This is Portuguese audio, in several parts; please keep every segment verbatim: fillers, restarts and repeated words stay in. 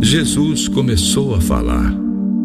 Jesus começou a falar.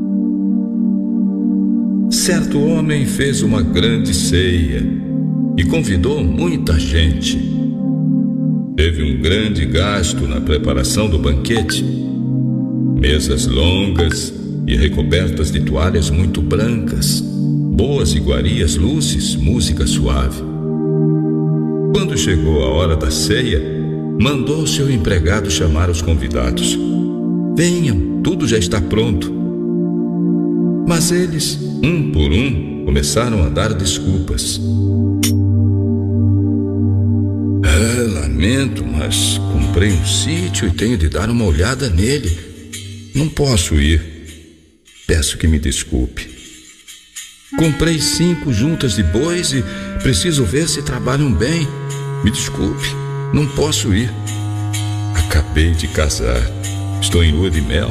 Certo homem fez uma grande ceia e convidou muita gente. Teve um grande gasto na preparação do banquete. Mesas longas e recobertas de toalhas muito brancas, boas iguarias, luzes, música suave. Quando chegou a hora da ceia, mandou seu empregado chamar os convidados. Venham, tudo já está pronto. Mas eles, um por um, começaram a dar desculpas. Ah, lamento, mas comprei um sítio e tenho de dar uma olhada nele. Não posso ir. Peço que me desculpe. Comprei cinco juntas de bois e preciso ver se trabalham bem. Me desculpe, não posso ir. Acabei de casar. Estou em lua de mel.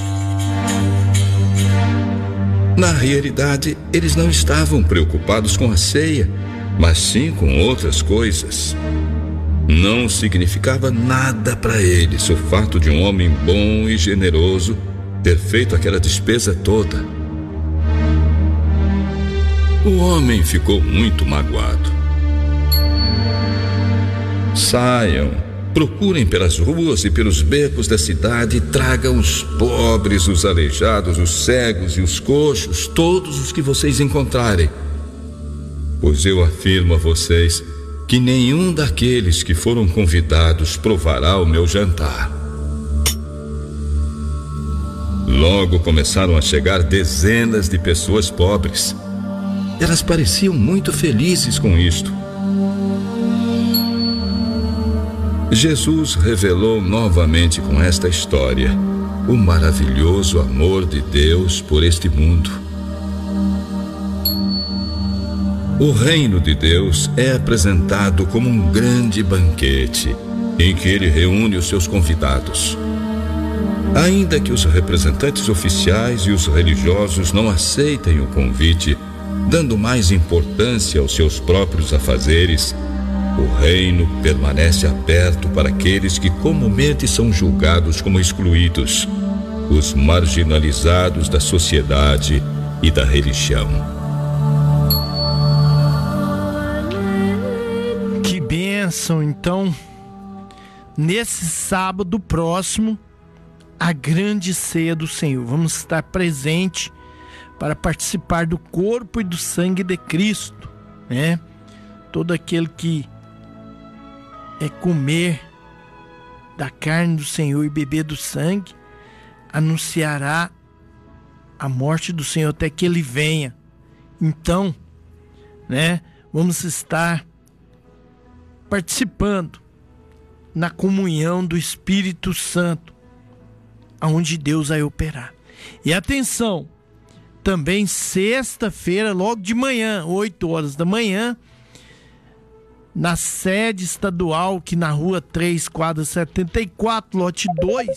Na realidade, eles não estavam preocupados com a ceia, mas sim com outras coisas. Não significava nada para eles o fato de um homem bom e generoso ter feito aquela despesa toda. O homem ficou muito magoado. Saiam. Procurem pelas ruas e pelos becos da cidade e tragam os pobres, os aleijados, os cegos e os coxos, todos os que vocês encontrarem. Pois eu afirmo a vocês que nenhum daqueles que foram convidados provará o meu jantar. Logo começaram a chegar dezenas de pessoas pobres. Elas pareciam muito felizes com isto. Jesus revelou novamente com esta história o maravilhoso amor de Deus por este mundo. O reino de Deus é apresentado como um grande banquete em que ele reúne os seus convidados. Ainda que os representantes oficiais e os religiosos não aceitem o convite, dando mais importância aos seus próprios afazeres, o reino permanece aberto para aqueles que comumente são julgados como excluídos, os marginalizados da sociedade e da religião. Que bênção, então, nesse sábado próximo, a grande ceia do Senhor. Vamos estar presente para participar do corpo e do sangue de Cristo, né? Todo aquele que é comer da carne do Senhor e beber do sangue, anunciará a morte do Senhor até que ele venha. Então, né, vamos estar participando na comunhão do Espírito Santo, aonde Deus vai operar. E atenção, também sexta-feira, logo de manhã, oito horas da manhã, na sede estadual, que na rua três, quadra setenta e quatro, lote dois,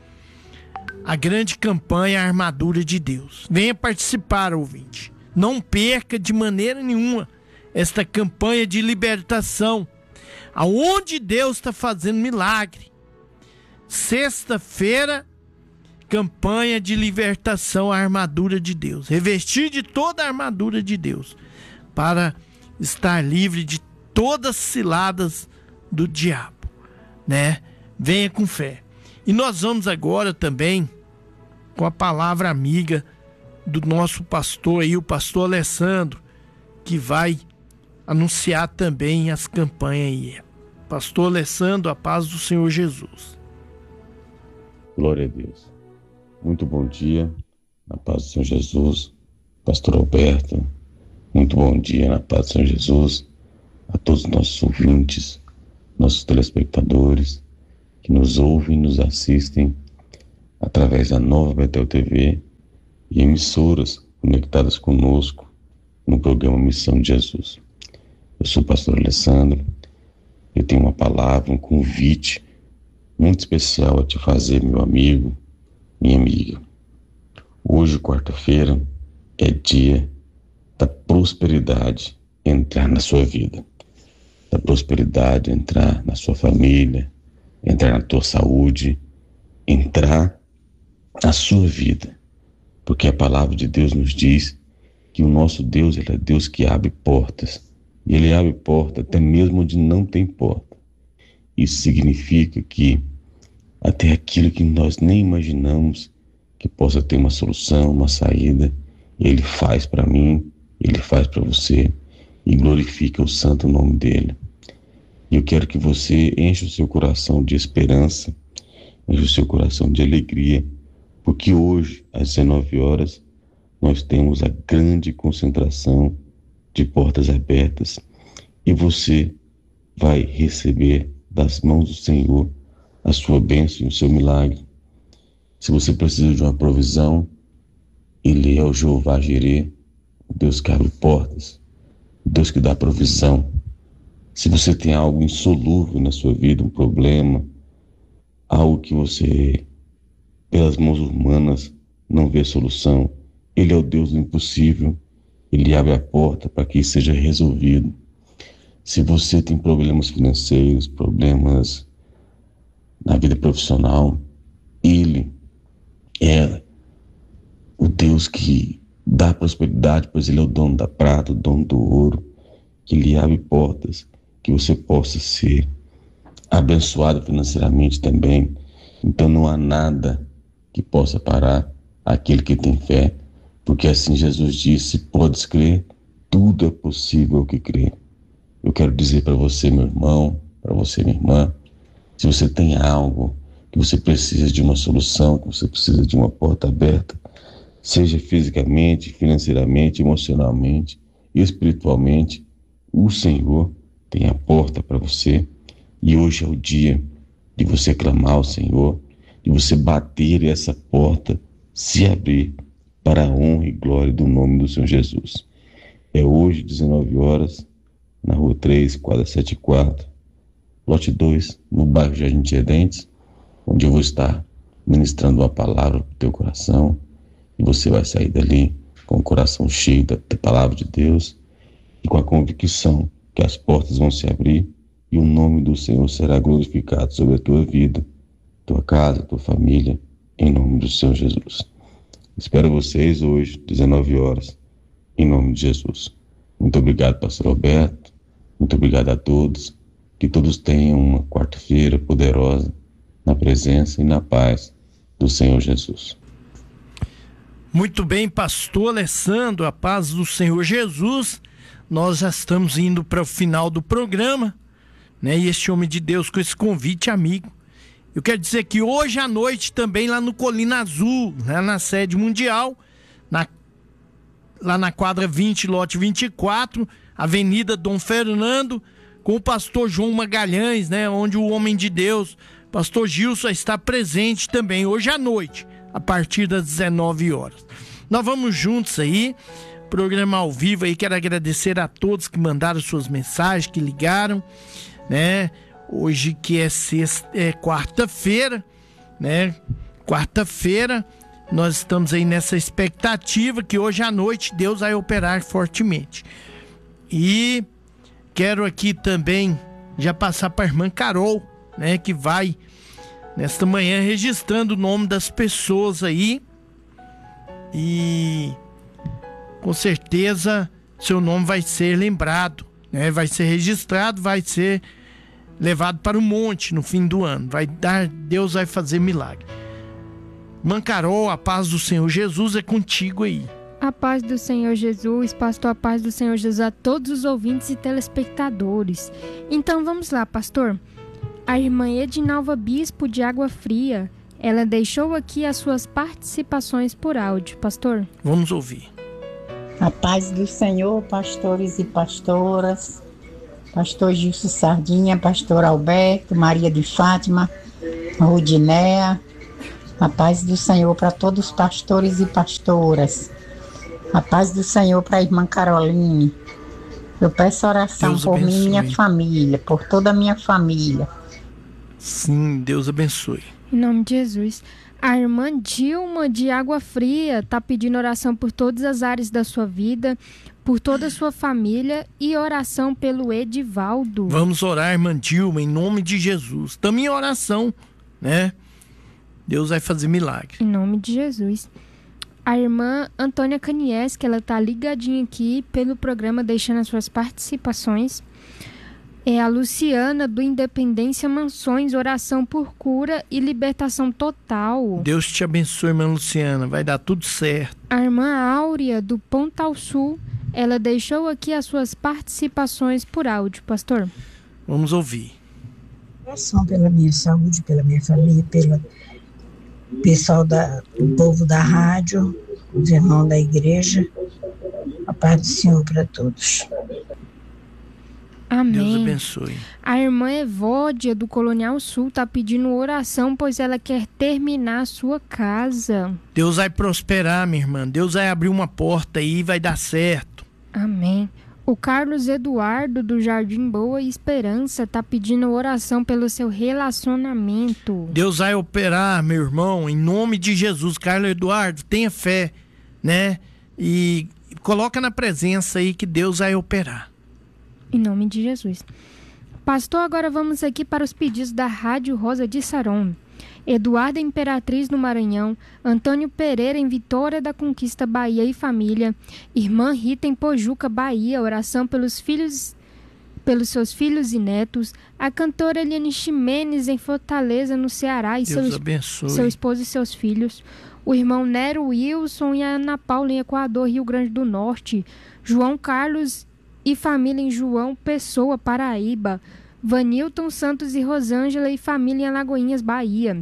a grande campanha Armadura de Deus. Venha participar, ouvinte. Não perca de maneira nenhuma esta campanha de libertação, aonde Deus está fazendo milagre. Sexta-feira, campanha de libertação, a armadura de Deus. Revestir de toda a armadura de Deus, para estar livre de todas as ciladas do diabo, né? Venha com fé. E nós vamos agora também com a palavra amiga do nosso pastor aí, o pastor Alessandro, que vai anunciar também as campanhas aí. Pastor Alessandro, a paz do Senhor Jesus. Glória a Deus. Muito bom dia, na paz do Senhor Jesus. Pastor Alberto, muito bom dia, na paz do Senhor Jesus. A todos os nossos ouvintes, nossos telespectadores, que nos ouvem e nos assistem através da Nova Betel T V e emissoras conectadas conosco no programa Missão de Jesus. Eu sou o pastor Alessandro, eu tenho uma palavra, um convite muito especial a te fazer, meu amigo, minha amiga. Hoje, quarta-feira, é dia da prosperidade entrar na sua vida. Da prosperidade entrar na sua família, entrar na tua saúde, entrar a sua vida, porque a palavra de Deus nos diz que o nosso Deus, ele é Deus que abre portas, e ele abre porta até mesmo onde não tem porta. Isso significa que até aquilo que nós nem imaginamos que possa ter uma solução, uma saída, ele faz para mim, ele faz para você, e glorifica o santo nome dele. E eu quero que você encha o seu coração de esperança, encha o seu coração de alegria, porque hoje, às dezenove horas, nós temos a grande concentração de portas abertas e você vai receber das mãos do Senhor a sua bênção e o seu milagre. Se você precisa de uma provisão, Ele é o Jeová Jireh, o Deus que abre portas, o Deus que dá provisão. Se você tem algo insolúvel na sua vida, um problema, algo que você, pelas mãos humanas, não vê solução, Ele é o Deus do impossível. Ele abre a porta para que isso seja resolvido. Se você tem problemas financeiros, problemas na vida profissional, Ele é o Deus que dá prosperidade, pois Ele é o dono da prata, o dono do ouro, que Ele abre portas, que você possa ser abençoado financeiramente também. Então não há nada que possa parar aquele que tem fé, porque assim Jesus disse: podes crer, tudo é possível que crê. Eu quero dizer para você, meu irmão, para você, minha irmã, se você tem algo que você precisa de uma solução, que você precisa de uma porta aberta, seja fisicamente, financeiramente, emocionalmente, espiritualmente, o Senhor tem a porta para você. E hoje é o dia de você clamar ao Senhor, de você bater e essa porta se abrir para a honra e glória do nome do Senhor Jesus. É hoje, dezenove horas, na rua três, quadra setenta e quatro, lote dois, no bairro Jardim Tiradentes, onde eu vou estar ministrando uma palavra para o teu coração, e você vai sair dali com o coração cheio da, da palavra de Deus e com a convicção que as portas vão se abrir e o nome do Senhor será glorificado sobre a tua vida, tua casa, tua família, em nome do Senhor Jesus. Espero vocês hoje, dezenove horas, em nome de Jesus. Muito obrigado, pastor Alberto. Muito obrigado a todos. Que todos tenham uma quarta-feira poderosa na presença e na paz do Senhor Jesus. Muito bem, pastor Alessandro, a paz do Senhor Jesus. Nós já estamos indo para o final do programa, né? E este homem de Deus com esse convite amigo. Eu quero dizer que hoje à noite também lá no Colina Azul, né, na sede mundial, na, lá na quadra vinte, lote vinte e quatro, Avenida Dom Fernando, com o pastor João Magalhães, né, onde o homem de Deus, pastor Gilson, está presente também hoje à noite, a partir das dezenove horas. Nós vamos juntos aí, programa ao vivo aí. Quero agradecer a todos que mandaram suas mensagens, que ligaram, né? Hoje que é sexta, é quarta-feira, né? Quarta-feira, nós estamos aí nessa expectativa que hoje à noite Deus vai operar fortemente. E quero aqui também já passar para a irmã Carol, né? Que vai nesta manhã registrando o nome das pessoas aí. E com certeza seu nome vai ser lembrado, né? Vai ser registrado, vai ser levado para o monte no fim do ano. Vai dar, Deus vai fazer milagre. Irmã Carol, a paz do Senhor Jesus é contigo aí. A paz do Senhor Jesus, pastor, a paz do Senhor Jesus a todos os ouvintes e telespectadores. Então vamos lá, pastor. A irmã Edinalva Bispo de Água Fria, ela deixou aqui as suas participações por áudio, pastor. Vamos ouvir. A paz do Senhor, pastores e pastoras, pastor Gilson Sardinha, pastor Alberto, Maria de Fátima, Rudinéa. A paz do Senhor para todos os pastores e pastoras. A paz do Senhor para a irmã Caroline. Eu peço oração Deus por abençoe. mim e minha família, por toda a minha família. Sim, Deus abençoe. Em nome de Jesus. A irmã Dilma de Água Fria está pedindo oração por todas as áreas da sua vida, por toda a sua família e oração pelo Edivaldo. Vamos orar, irmã Dilma, em nome de Jesus. Também oração, né? Deus vai fazer milagre. Em nome de Jesus. A irmã Antônia Canies, que ela tá ligadinha aqui pelo programa, deixando as suas participações. É a Luciana, do Independência Mansões, oração por cura e libertação total. Deus te abençoe, irmã Luciana, vai dar tudo certo. A irmã Áurea, do Pontal Sul, ela deixou aqui as suas participações por áudio, pastor. Vamos ouvir. Oração pela minha saúde, pela minha família, pelo pessoal, da, o povo da rádio, os irmãos da igreja. A paz do Senhor para todos. Amém. Deus abençoe. A irmã Evódia, do Colonial Sul, está pedindo oração, pois ela quer terminar a sua casa. Deus vai prosperar, minha irmã. Deus vai abrir uma porta aí e vai dar certo. Amém. O Carlos Eduardo, do Jardim Boa e Esperança, está pedindo oração pelo seu relacionamento. Deus vai operar, meu irmão, em nome de Jesus. Carlos Eduardo, tenha fé, né? E coloca na presença aí que Deus vai operar. Em nome de Jesus. Pastor, agora vamos aqui para os pedidos da Rádio Rosa de Saron. Eduardo Imperatriz, no Maranhão. Antônio Pereira, em Vitória da Conquista, Bahia e família. Irmã Rita, em Pojuca, Bahia. Oração pelos filhos, pelos seus filhos e netos. A cantora Eliane Ximenes, em Fortaleza, no Ceará. E Deus seu, abençoe. seu esposo e seus filhos. O irmão Nero Wilson e a Ana Paula, em Equador, Rio Grande do Norte. João Carlos e família em João Pessoa, Paraíba. Vanilton Santos e Rosângela e família em Alagoinhas, Bahia.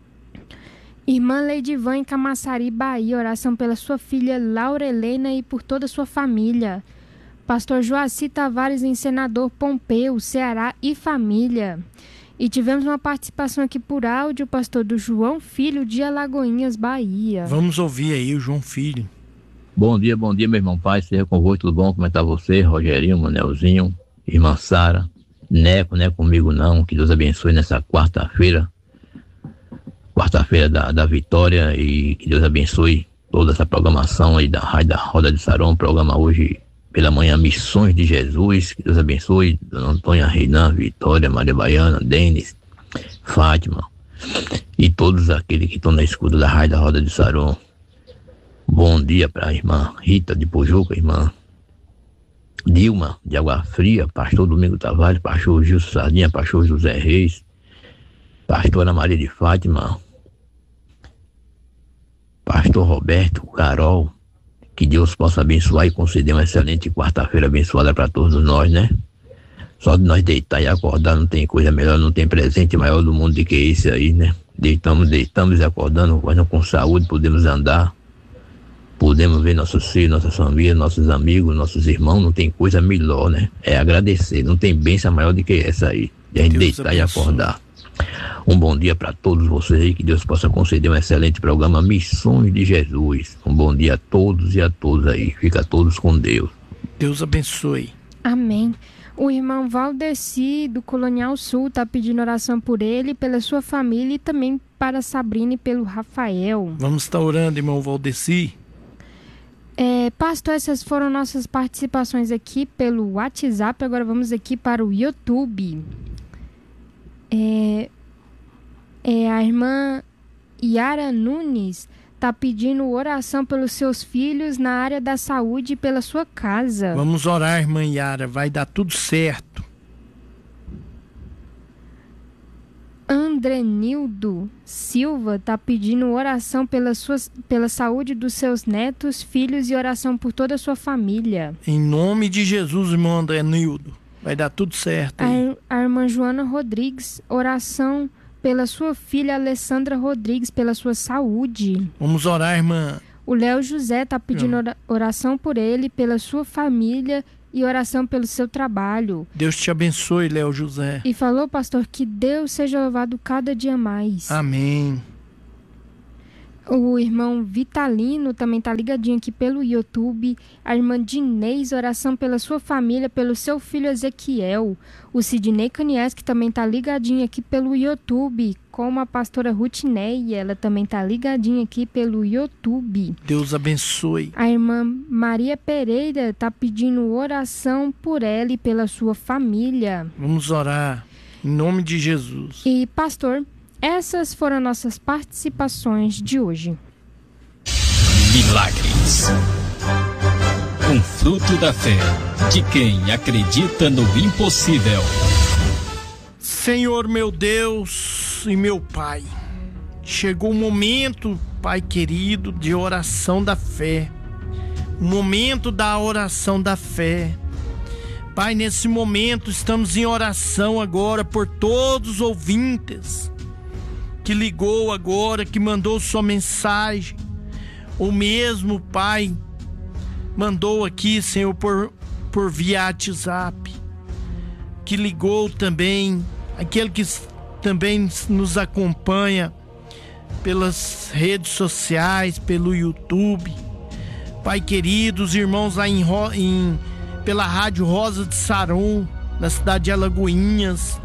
Irmã Leidivan, em Camaçari, Bahia. Oração pela sua filha Laura Helena e por toda a sua família. Pastor Joaci Tavares, em Senador Pompeu, Ceará e família. E tivemos uma participação aqui por áudio, pastor, do João Filho, de Alagoinhas, Bahia. Vamos ouvir aí o João Filho. Bom dia, bom dia, meu irmão Pai, seja convosco, tudo bom? Como é que tá você, Rogerinho, Manelzinho, irmã Sara, Neco, não é comigo não, que Deus abençoe nessa quarta-feira, quarta-feira da, da vitória, e que Deus abençoe toda essa programação aí da Rádio da Roda de Saron, programa hoje pela manhã Missões de Jesus, que Deus abençoe, Dona Antônia, Reinan, Vitória, Maria Baiana, Denis, Fátima, e todos aqueles que estão na escuta da Rádio da Roda de Saron. Bom dia para a irmã Rita de Pojuca, irmã Dilma de Água Fria, pastor Domingo Tavares, pastor Gilson Sardinha, pastor José Reis, pastora Maria de Fátima, pastor Roberto, Carol, que Deus possa abençoar e conceder uma excelente quarta-feira abençoada para todos nós, né? Só de nós deitar e acordar não tem coisa melhor, não tem presente maior do mundo do que esse aí, né? Deitamos, deitamos e acordando, mas com saúde podemos andar. Podemos ver nossos filhos, nossas famílias, nossos amigos, nossos irmãos, não tem coisa melhor, né? É agradecer, não tem bênção maior do que essa aí, de a gente Deus deitar abençoe. e acordar. Um bom dia para todos vocês aí, que Deus possa conceder um excelente programa Missões de Jesus. Um bom dia a todos e a todas aí, fica todos com Deus. Deus abençoe. Amém. O irmão Valdeci, do Colonial Sul, está pedindo oração por ele, pela sua família e também para a Sabrina e pelo Rafael. Vamos estar orando, irmão Valdeci. É, pastor, essas foram nossas participações aqui pelo WhatsApp. Agora vamos aqui para o YouTube. É, é, a irmã Yara Nunes está pedindo oração pelos seus filhos na área da saúde e pela sua casa. Vamos orar, irmã Yara, vai dar tudo certo. Andrenildo Silva está pedindo oração pela, suas, pela saúde dos seus netos, filhos e oração por toda a sua família. Em nome de Jesus, irmão Andrenildo, vai dar tudo certo aí. A, a irmã Joana Rodrigues, oração pela sua filha Alessandra Rodrigues, pela sua saúde. Vamos orar, irmã. O Léo José está pedindo ora, oração por ele, pela sua família e oração pelo seu trabalho. Deus te abençoe, Léo José. E falou, pastor, que Deus seja louvado cada dia mais. Amém. O irmão Vitalino também está ligadinho aqui pelo YouTube. A irmã Dinês, oração pela sua família, pelo seu filho Ezequiel. O Sidney Canies, que também está ligadinho aqui pelo YouTube, como a pastora Ruth Ney, ela também está ligadinha aqui pelo YouTube. Deus abençoe. A irmã Maria Pereira está pedindo oração por ela e pela sua família. Vamos orar, em nome de Jesus. E pastor, Essas foram nossas participações de hoje. Milagres. Um fruto da fé de quem acredita no impossível. Senhor meu Deus e meu Pai, chegou o momento, Pai querido, de oração da fé. O momento da oração da fé. Pai, nesse momento estamos em oração agora por todos os ouvintes que ligou agora, que mandou sua mensagem, ou mesmo, Pai, mandou aqui, Senhor, por, por via WhatsApp, que ligou também, aquele que também nos acompanha pelas redes sociais, pelo YouTube. Pai querido, os irmãos lá em, em, pela Rádio Rosa de Saron, na cidade de Alagoinhas,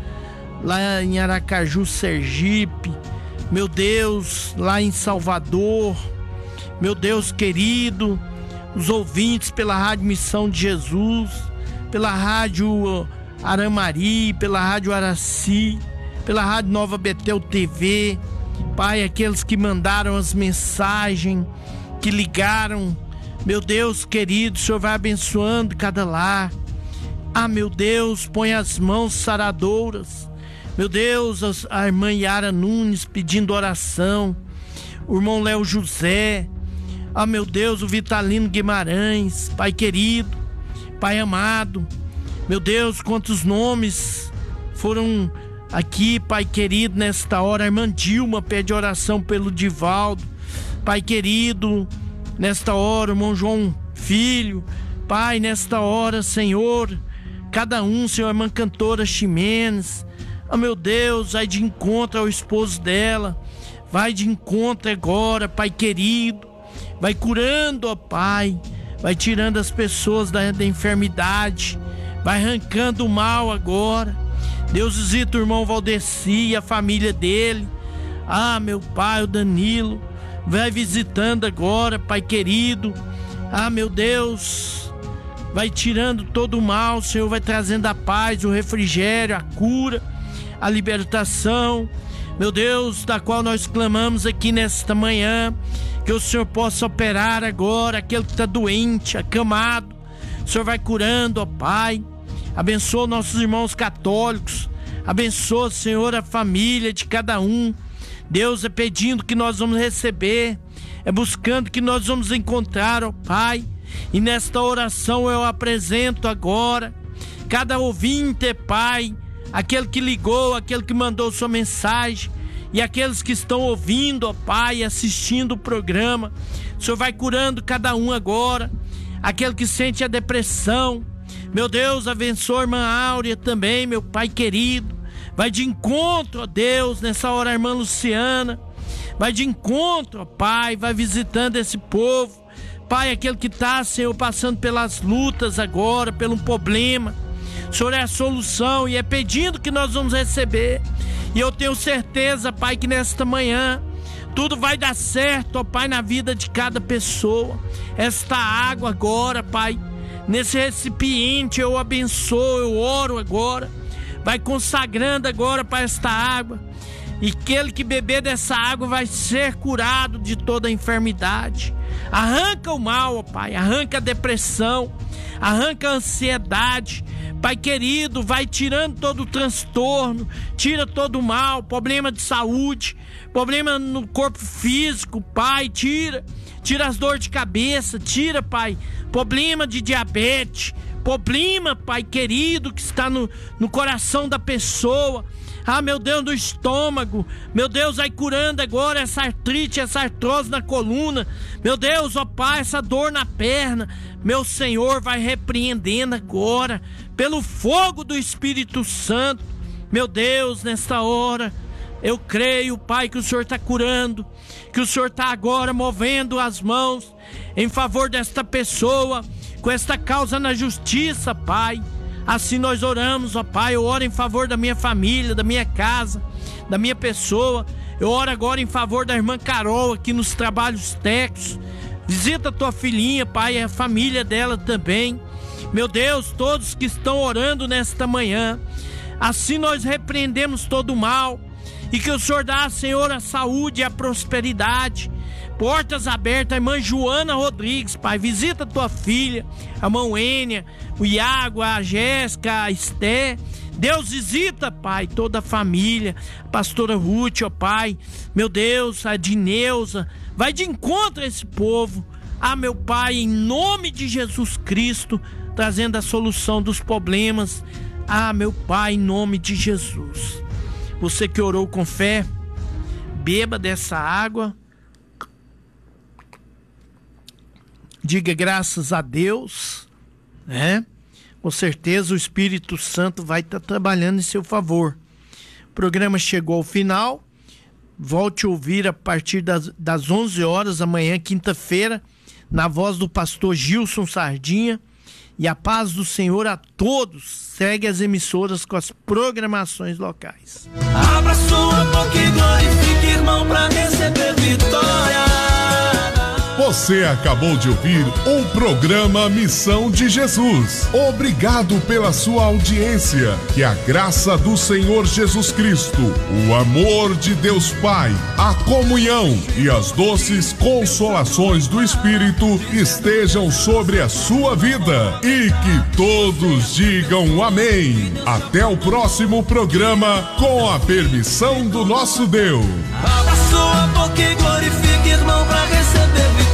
lá em Aracaju, Sergipe, meu Deus, lá em Salvador, meu Deus querido, os ouvintes pela Rádio Missão de Jesus, pela Rádio Aramari, pela Rádio Araci, pela Rádio Nova Betel T V, Pai, aqueles que mandaram as mensagens, que ligaram, meu Deus querido, o Senhor vai abençoando cada lar. Ah, meu Deus, põe as mãos saradoras. Meu Deus, a irmã Yara Nunes pedindo oração, o irmão Léo José, ah, meu Deus, o Vitalino Guimarães, Pai querido, Pai amado, meu Deus, quantos nomes foram aqui, Pai querido, nesta hora. A irmã Dilma pede oração pelo Divaldo, Pai querido, nesta hora, o irmão João Filho, Pai, nesta hora, Senhor, cada um, Senhor, a irmã cantora Ximenes, ah, meu Deus, vai de encontro ao esposo dela, vai de encontro agora, Pai querido, vai curando, ó Pai, vai tirando as pessoas da, da enfermidade, vai arrancando o mal agora. Deus visita o irmão Valdeci e a família dele, ah, meu Pai, o Danilo, vai visitando agora, Pai querido, ah, meu Deus, vai tirando todo o mal, o Senhor vai trazendo a paz, o refrigério, a cura, a libertação, meu Deus, da qual nós clamamos aqui nesta manhã, que o Senhor possa operar agora, aquele que está doente, acamado, o Senhor vai curando, ó Pai, abençoa nossos irmãos católicos, abençoa, Senhor, a família de cada um. Deus, é pedindo que nós vamos receber, é buscando que nós vamos encontrar, ó Pai, e nesta oração eu apresento agora cada ouvinte, Pai, aquele que ligou, aquele que mandou sua mensagem, e aqueles que estão ouvindo, ó Pai, assistindo o programa. O Senhor vai curando cada um agora, aquele que sente a depressão, meu Deus, abençoa a irmã Áurea também, meu Pai querido, vai de encontro, ó Deus, nessa hora a irmã Luciana, vai de encontro, ó Pai, vai visitando esse povo, Pai, aquele que está, Senhor, passando pelas lutas agora, pelo problema, o Senhor é a solução e é pedindo que nós vamos receber. E eu tenho certeza, Pai, que nesta manhã tudo vai dar certo, ó Pai, na vida de cada pessoa. Esta água agora, Pai, nesse recipiente eu abençoo, eu oro agora. Vai consagrando agora para esta água. E aquele que beber dessa água vai ser curado de toda a enfermidade. Arranca o mal, ó Pai, arranca a depressão, arranca a ansiedade. Pai querido, vai tirando todo o transtorno, tira todo o mal, problema de saúde, problema no corpo físico, Pai, tira, tira as dores de cabeça, tira, Pai, problema de diabetes, problema, Pai querido, que está no, no coração da pessoa, ah, meu Deus, do estômago, meu Deus, vai curando agora essa artrite, essa artrose na coluna, meu Deus, ó Pai, essa dor na perna, meu Senhor, vai repreendendo agora, pelo fogo do Espírito Santo, meu Deus, nesta hora, eu creio, Pai, que o Senhor está curando, que o Senhor está agora movendo as mãos em favor desta pessoa, com esta causa na justiça, Pai. Assim nós oramos, ó Pai, eu oro em favor da minha família, da minha casa, da minha pessoa, eu oro agora em favor da irmã Carol aqui nos trabalhos técnicos, visita a tua filhinha, Pai, a família dela também, meu Deus, todos que estão orando nesta manhã, assim nós repreendemos todo o mal, e que o Senhor dá, Senhor, a saúde e a prosperidade. Portas abertas, a irmã Joana Rodrigues, Pai. Visita a tua filha, a mão Ênia, o Iago, a Jéssica, a Esté. Deus, visita, Pai, toda a família. A pastora Ruth, ó Pai. Meu Deus, a Dineuza. Vai de encontro a esse povo. Ah, meu Pai, em nome de Jesus Cristo, trazendo a solução dos problemas. Ah, meu Pai, em nome de Jesus. Você que orou com fé, beba dessa água. Diga graças a Deus, né? Com certeza o Espírito Santo vai estar trabalhando em seu favor. O programa chegou ao final. Volte a ouvir a partir das, das onze horas amanhã, quinta-feira, na voz do pastor Gilson Sardinha. E a paz do Senhor a todos. Segue as emissoras com as programações locais. Abra sua boca e glorifique, irmão, para receber vitória. Você acabou de ouvir o programa Missão de Jesus. Obrigado pela sua audiência. Que a graça do Senhor Jesus Cristo, o amor de Deus Pai, a comunhão e as doces consolações do Espírito estejam sobre a sua vida. E que todos digam amém. Até o próximo programa, com a permissão do nosso Deus. Abra sua boca e glorifique, irmão, para receber vitória.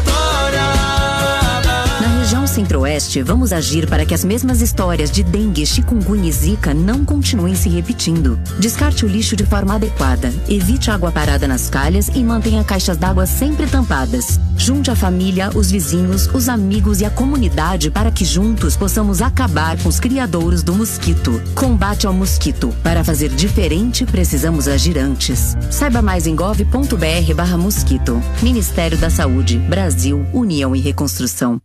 Na região Centro-Oeste, vamos agir para que as mesmas histórias de dengue, chikungunya e zika não continuem se repetindo. Descarte o lixo de forma adequada, evite água parada nas calhas e mantenha caixas d'água sempre tampadas. Junte a família, os vizinhos, os amigos e a comunidade para que juntos possamos acabar com os criadouros do mosquito. Combate ao mosquito. Para fazer diferente, precisamos agir antes. Saiba mais em gov ponto br barra mosquito. Ministério da Saúde, Brasil, União e Reconstrução.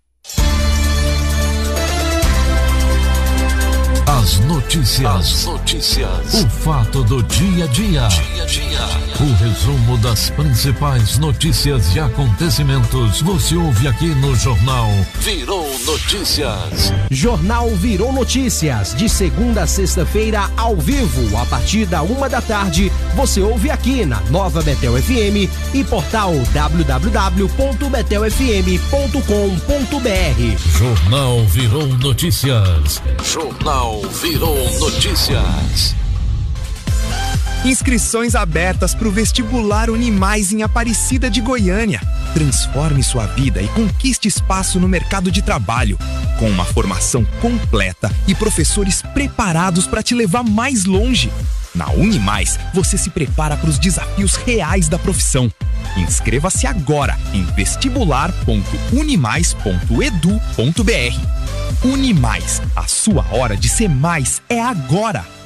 As notícias. As notícias. O fato do dia a dia. Dia a dia. O resumo das principais notícias e acontecimentos você ouve aqui no Jornal Virou Notícias. Jornal Virou Notícias, de segunda a sexta-feira, ao vivo, a partir da uma da tarde, você ouve aqui na Nova Betel F M e portal w w w ponto betel f m ponto com ponto b r. Jornal Virou Notícias. Jornal Virou Notícias. Inscrições abertas para o vestibular Unimais em Aparecida de Goiânia. Transforme sua vida e conquiste espaço no mercado de trabalho, com uma formação completa e professores preparados para te levar mais longe. Na Unimais, você se prepara para os desafios reais da profissão. Inscreva-se agora em vestibular ponto unimais ponto edu ponto b r. Unimais, a sua hora de ser mais é agora.